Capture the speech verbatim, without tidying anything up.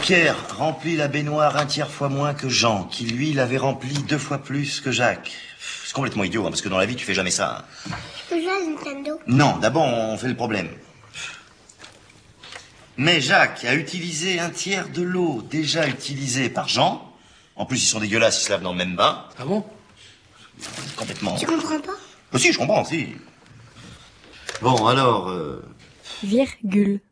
Pierre remplit la baignoire un tiers fois moins que Jean, qui lui l'avait rempli deux fois plus que Jacques. C'est complètement idiot, hein, parce que dans la vie, tu fais jamais ça. Hein. Je peux jouer à Nintendo? Non, d'abord, on fait le problème. Mais Jacques a utilisé un tiers de l'eau déjà utilisée par Jean. En plus, ils sont dégueulasses, ils se lavent dans le même bain. Ah bon? Complètement. Tu comprends pas? Oh, si, je comprends, si. Bon, alors... Euh... Virgule.